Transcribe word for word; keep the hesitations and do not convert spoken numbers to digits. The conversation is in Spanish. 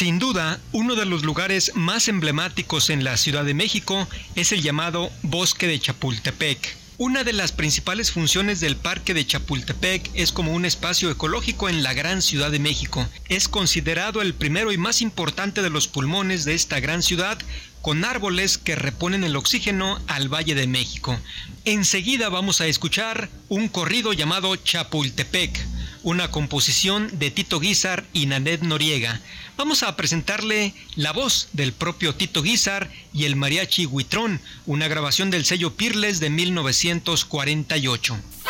Sin duda, uno de los lugares más emblemáticos en la Ciudad de México es el llamado Bosque de Chapultepec. Una de las principales funciones del Parque de Chapultepec es como un espacio ecológico en la gran Ciudad de México. Es considerado el primero y más importante de los pulmones de esta gran ciudad, con árboles que reponen el oxígeno al Valle de México. Enseguida vamos a escuchar un corrido llamado Chapultepec, una composición de Tito Guízar y Nanette Noriega. Vamos a presentarle la voz del propio Tito Guízar y el mariachi Huitrón, una grabación del sello Pirles de mil novecientos cuarenta y ocho.